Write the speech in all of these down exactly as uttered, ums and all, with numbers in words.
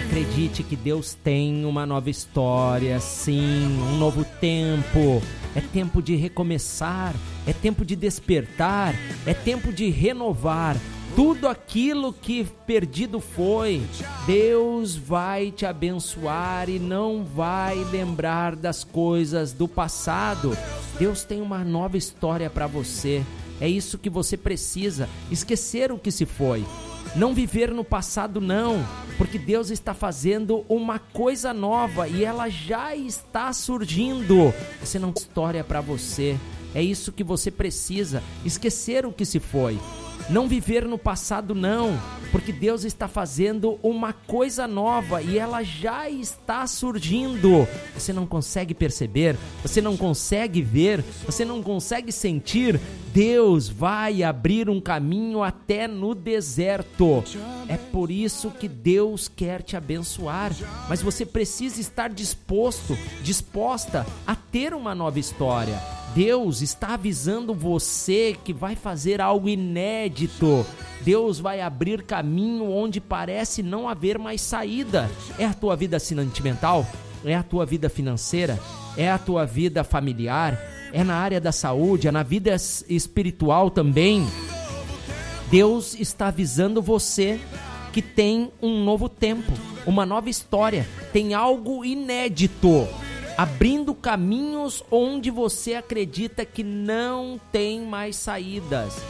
Acredite que Deus tem uma nova história, sim, um novo tempo. É tempo de recomeçar, é tempo de despertar, é tempo de renovar. Tudo aquilo que perdido foi, Deus vai te abençoar e não vai lembrar das coisas do passado. Deus tem uma nova história para você. É isso que você precisa, esquecer o que se foi. Não viver no passado não, porque Deus está fazendo uma coisa nova e ela já está surgindo. Você não tem história para você. É isso que você precisa, esquecer o que se foi. Não viver no passado não, porque Deus está fazendo uma coisa nova e ela já está surgindo. Você não consegue perceber, você não consegue ver, você não consegue sentir. Deus vai abrir um caminho até no deserto. É por isso que Deus quer te abençoar, mas você precisa estar disposto, disposta a ter uma nova história. Deus está avisando você que vai fazer algo inédito. Deus vai abrir caminho onde parece não haver mais saída. É a tua vida sentimental? É a tua vida financeira? É a tua vida familiar? É na área da saúde? É na vida espiritual também? Deus está avisando você que tem um novo tempo, uma nova história, tem algo inédito, abrindo caminhos onde você acredita que não tem mais saídas.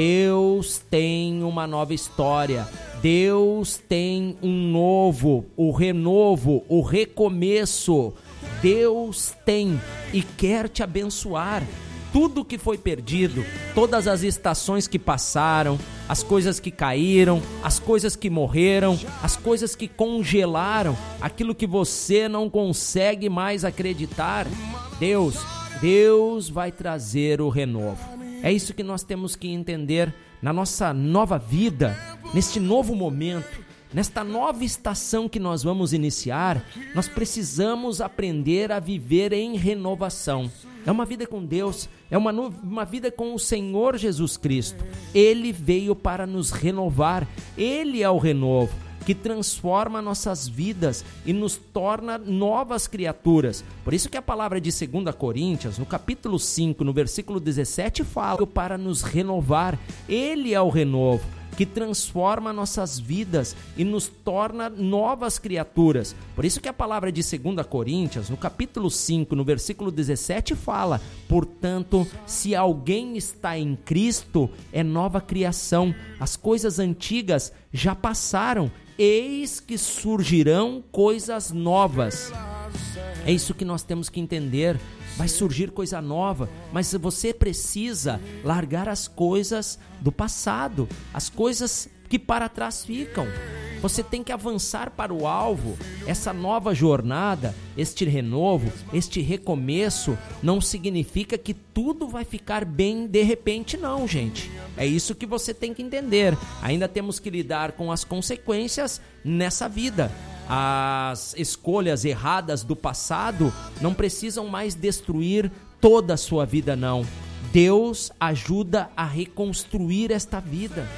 Deus tem uma nova história. Deus tem um novo, o renovo, o recomeço. Deus tem e quer te abençoar. Tudo que foi perdido, todas as estações que passaram, as coisas que caíram, as coisas que morreram, as coisas que congelaram, aquilo que você não consegue mais acreditar, Deus, Deus vai trazer o renovo. É isso que nós temos que entender na nossa nova vida, neste novo momento. Nesta nova estação que nós vamos iniciar, nós precisamos aprender a viver em renovação. É uma vida com Deus, é uma, no, uma vida com o Senhor Jesus Cristo. Ele veio para nos renovar, Ele é o renovo que transforma nossas vidas e nos torna novas criaturas. Por isso que a palavra de segunda Coríntios, no capítulo cinco, no versículo dezessete, fala para nos renovar. Ele é o renovo que transforma nossas vidas e nos torna novas criaturas. Por isso que a palavra de segunda Coríntios, no capítulo cinco, no versículo dezessete, fala: portanto, se alguém está em Cristo, é nova criação. As coisas antigas já passaram, eis que surgirão coisas novas. É isso que nós temos que entender. Vai surgir coisa nova, mas você precisa largar as coisas do passado, as coisas que para trás ficam. Você tem que avançar para o alvo. Essa nova jornada, este renovo, este recomeço, não significa que tudo vai ficar bem de repente, não, gente. É isso que você tem que entender. Ainda temos que lidar com as consequências nessa vida. As escolhas erradas do passado não precisam mais destruir toda a sua vida, não. Deus ajuda a reconstruir esta vida.